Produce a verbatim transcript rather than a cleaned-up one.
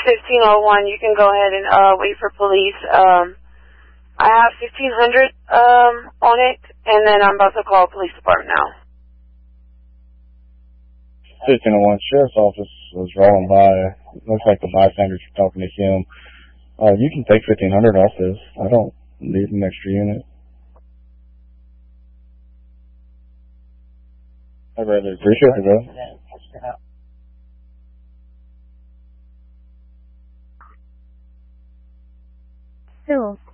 fifteen oh one. You can go ahead and uh, wait for police. Um, I have fifteen hundred um, on it, and then I'm about to call the police department now. fifteen oh one Sheriff's Office was rolling by. Looks like the bystanders were talking to him. Uh, you can take fifteen hundred off this. I don't need an extra unit. I rather appreciate it, though. Hills.